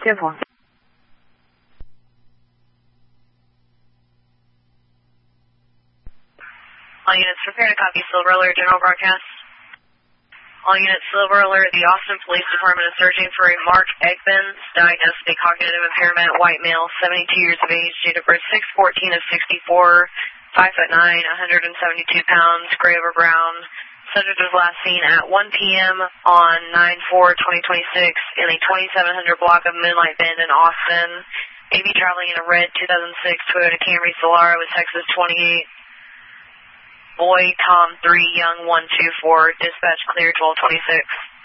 10-4. All units, prepare to copy. Silver Alert, general broadcast. All units, Silver Alert, the Austin Police Department is searching for a Mark Egbens, diagnosed with a cognitive impairment, white male, 72 years of age, date of birth 6/14 of 64, 5'9", 172 pounds, gray over brown. Subject was last seen at 1 p.m. on 9/4/2026 in a 2700 block of Moonlight Bend in Austin. May be traveling in a red 2006 Toyota Camry Solara with Texas 28. Boy, Tom 3, Young 124, dispatch clear 1226.